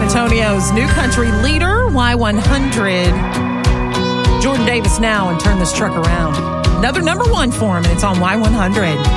Antonio's new country leader, Y100. Jordan Davis now, and turn this truck around. Another number one for him, and it's on Y100.